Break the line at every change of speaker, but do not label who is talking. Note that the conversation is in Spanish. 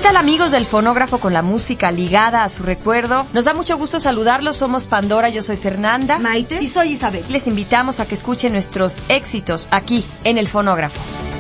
tal, amigos del Fonógrafo con la música ligada a su recuerdo? Nos da mucho gusto saludarlos. Somos Pandora, yo soy Fernanda.
Maite. Y soy Isabel.
Les invitamos a que escuchen nuestros éxitos aquí en el Fonógrafo.